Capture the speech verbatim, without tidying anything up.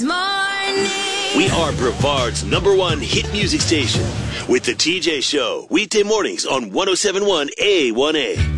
this morning. We are Brevard's number one hit music station with the T J Show, weekday mornings on one oh seven point one A one A.